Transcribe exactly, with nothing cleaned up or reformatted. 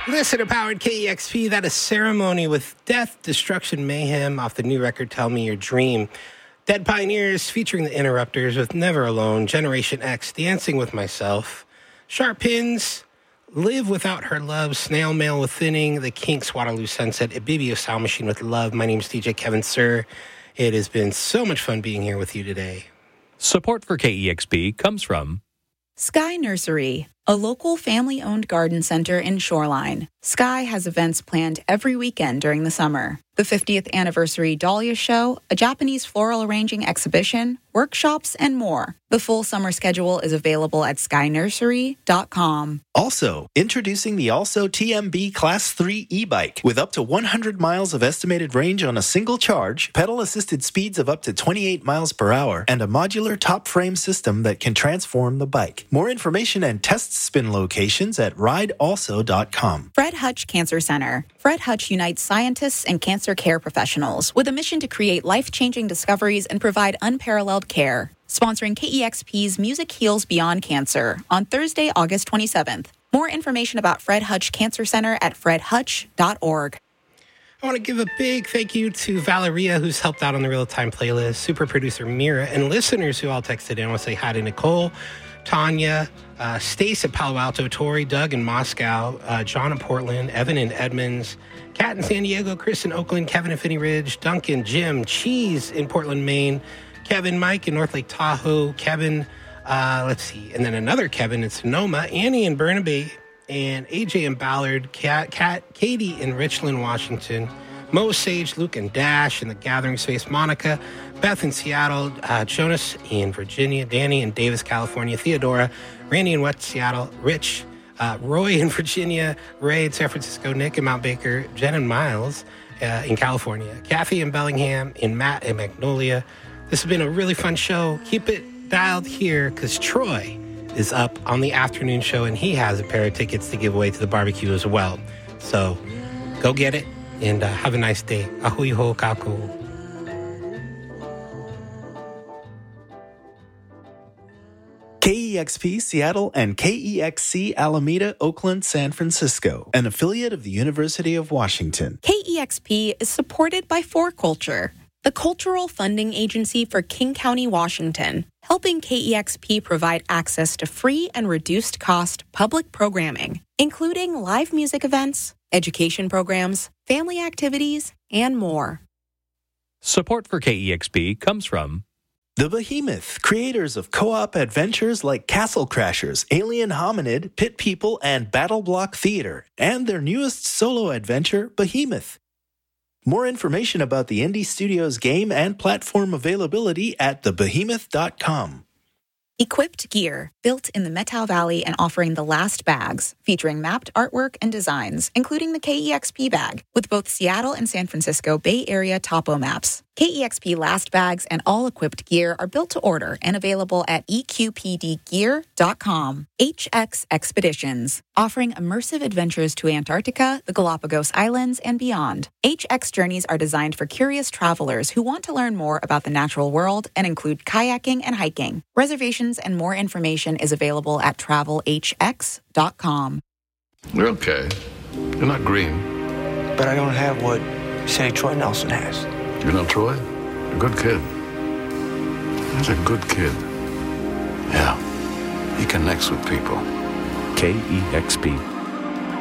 Listener-powered K E X P, that is Ceremony with Death, Destruction, Mayhem off the new record Tell Me Your Dream. Dead Pioneers featuring the Interrupters with Never Alone, Generation X, Dancing with Myself, Sharp Pins, Live Without Her Love, Snail Mail with Thinning, The Kinks, Waterloo Sunset, Ibibio Sound Machine with Love. My name is D J Kevin Sir. It has been so much fun being here with you today. Support for K E X P comes from Sky Nursery, a local family-owned garden center in Shoreline. Sky has events planned every weekend during the summer. The fiftieth anniversary Dahlia Show, a Japanese floral arranging exhibition, workshops, and more. The full summer schedule is available at sky nursery dot com. Also, introducing the Also T M B Class three e-bike. With up to one hundred miles of estimated range on a single charge, pedal-assisted speeds of up to twenty-eight miles per hour, and a modular top frame system that can transform the bike. More information and test spin locations at ride also dot com. Fred Hutch Cancer Center. Fred Hutch unites scientists and cancer care professionals with a mission to create life-changing discoveries and provide unparalleled care. Sponsoring K E X P's Music Heals Beyond Cancer on Thursday, August twenty-seventh. More information about Fred Hutch Cancer Center at fred hutch dot org. I want to give a big thank you to Valeria, who's helped out on the real-time playlist, super producer Mira, and listeners who all texted in. I want to say hi to Nicole, Tanya, uh, Stace at Palo Alto, Tori, Doug in Moscow, uh, John in Portland, Evan in Edmonds, Kat in San Diego, Chris in Oakland, Kevin in Finney Ridge, Duncan, Jim, Cheese in Portland, Maine, Kevin, Mike in North Lake Tahoe, Kevin, uh, let's see, and then another Kevin in Sonoma, Annie in Burnaby, and A J in Ballard, Kat, Kat, Katie in Richland, Washington, Mo, Sage, Luke and Dash in the Gathering Space, Monica, Beth in Seattle, uh, Jonas in Virginia, Danny in Davis, California, Theodora, Randy in West Seattle, Rich, uh, Roy in Virginia, Ray in San Francisco, Nick in Mount Baker, Jen and Miles uh, in California, Kathy in Bellingham, and Matt in Magnolia. This has been a really fun show. Keep it dialed here because Troy is up on the afternoon show and he has a pair of tickets to give away to the barbecue as well. So go get it and uh, have a nice day. Ahui ho kaku. K E X P Seattle and K E X C Alameda, Oakland, San Francisco, an affiliate of the University of Washington. K E X P is supported by four Culture, the cultural funding agency for King County, Washington, helping K E X P provide access to free and reduced cost public programming, including live music events, education programs, family activities, and more. Support for K E X P comes from The Behemoth, creators of co-op adventures like Castle Crashers, Alien Hominid, Pit People, and Battle Block Theater, and their newest solo adventure, Behemoth. More information about the Indie Studios game and platform availability at the behemoth dot com. Equipped Gear, built in the Methow Valley and offering the last bags, featuring mapped artwork and designs, including the K E X P bag, with both Seattle and San Francisco Bay Area topo maps. K E X P last bags and all equipped gear are built to order and available at e q p d gear dot com. H X Expeditions, offering immersive adventures to Antarctica, the Galapagos Islands, and beyond. H X journeys are designed for curious travelers who want to learn more about the natural world and include kayaking and hiking. Reservations and more information is available at travel h x dot com. You're okay. You're not green. But I don't have what, say, Troy Nelson has. You know Troy? A good kid. He's a good kid. Yeah. He connects with people. K E X P.